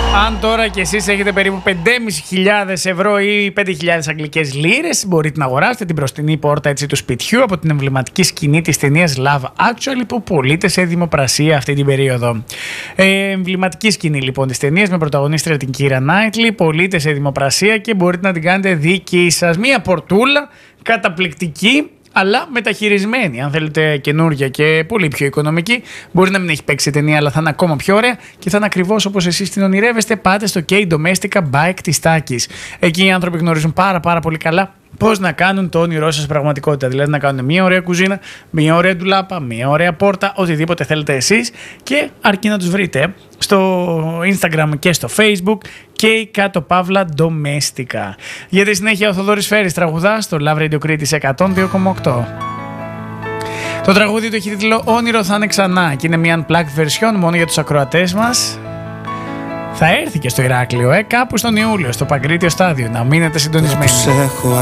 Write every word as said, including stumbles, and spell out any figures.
Αν τώρα κι εσείς έχετε περίπου πέντε χιλιάδες πεντακόσιες ευρώ ή πέντε χιλιάδες αγγλικές λίρες, μπορείτε να αγοράσετε την μπροστινή πόρτα έτσι, του σπιτιού από την εμβληματική σκηνή της ταινίας Love Actually που πωλείται σε δημοπρασία αυτή την περίοδο. Ε, εμβληματική σκηνή λοιπόν της ταινίας με πρωταγωνίστρια την Keira Knightley, πωλείται σε δημοπρασία και μπορείτε να την κάνετε δική σας. Μία πορτούλα καταπληκτική, αλλά μεταχειρισμένη. Αν θέλετε καινούργια και πολύ πιο οικονομική, μπορεί να μην έχει παίξει ταινία, αλλά θα είναι ακόμα πιο ωραία και θα είναι ακριβώς όπως εσείς την ονειρεύεστε. Πάτε στο K-Domestica Bike της Τάκης. Εκεί οι άνθρωποι γνωρίζουν πάρα πάρα πολύ καλά πώς να κάνουν το όνειρό σας πραγματικότητα. Δηλαδή να κάνουν μια ωραία κουζίνα, μια ωραία ντουλάπα, μια ωραία πόρτα, οτιδήποτε θέλετε εσείς, και αρκεί να τους βρείτε στο Instagram και στο Facebook και κάτω παύλα Domestica. Για τη συνέχεια ο Θοδωρής Φέρης τραγουδά στο Love Radio Κρήτης εκατόν δύο κόμμα οκτώ. Το τραγούδι του έχει τίτλο «Όνειρο θα είναι ξανά» και είναι μια unplugged version μόνο για τους ακροατές μας. Θα έρθει και στο Ηράκλειο, ε, κάπου στον Ιούλιο, στο Παγκρίτιο Στάδιο. Να μείνετε συντονισμένοι.